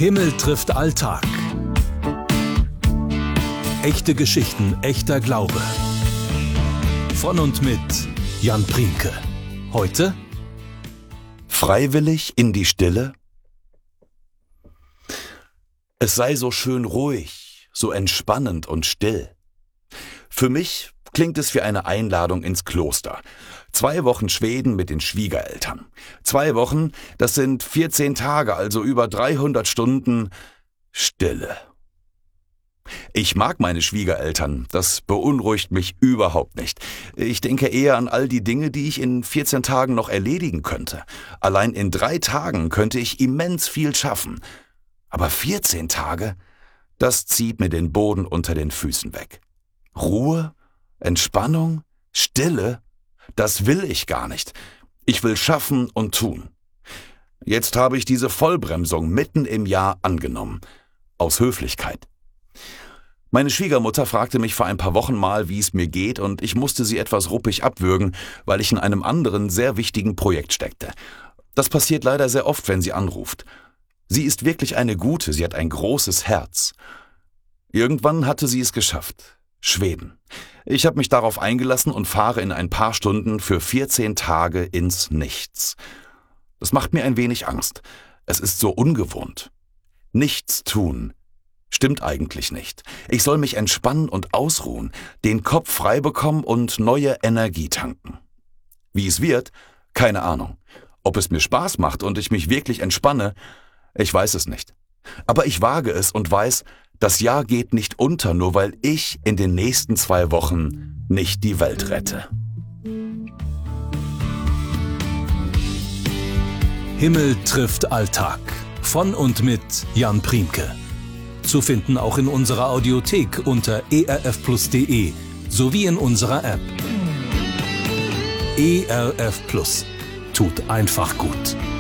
Himmel trifft Alltag. Echte Geschichten, echter Glaube. Von und mit Jan Priemke. Heute: Freiwillig in die Stille? Es sei so schön ruhig, so entspannend und still. Für mich klingt es wie eine Einladung ins Kloster. 2 Wochen Schweden mit den Schwiegereltern. 2 Wochen, das sind 14 Tage, also über 300 Stunden Stille. Ich mag meine Schwiegereltern, das beunruhigt mich überhaupt nicht. Ich denke eher an all die Dinge, die ich in 14 Tagen noch erledigen könnte. Allein in 3 Tagen könnte ich immens viel schaffen. Aber 14 Tage, das zieht mir den Boden unter den Füßen weg. Ruhe, Entspannung, Stille, das will ich gar nicht. Ich will schaffen und tun. Jetzt habe ich diese Vollbremsung mitten im Jahr angenommen. Aus Höflichkeit. Meine Schwiegermutter fragte mich vor ein paar Wochen mal, wie es mir geht, und ich musste sie etwas ruppig abwürgen, weil ich in einem anderen, sehr wichtigen Projekt steckte. Das passiert leider sehr oft, wenn sie anruft. Sie ist wirklich eine gute, sie hat ein großes Herz. Irgendwann hatte sie es geschafft. Schweden. Ich habe mich darauf eingelassen und fahre in ein paar Stunden für 14 Tage ins Nichts. Das macht mir ein wenig Angst. Es ist so ungewohnt. Nichts tun stimmt eigentlich nicht. Ich soll mich entspannen und ausruhen, den Kopf frei bekommen und neue Energie tanken. Wie es wird, keine Ahnung. Ob es mir Spaß macht und ich mich wirklich entspanne, ich weiß es nicht. Aber ich wage es und weiß, das Jahr geht nicht unter, nur weil ich in den nächsten 2 Wochen nicht die Welt rette. Himmel trifft Alltag. Von und mit Jan Priemke. Zu finden auch in unserer Audiothek unter erfplus.de sowie in unserer App. ERF Plus. Tut einfach gut.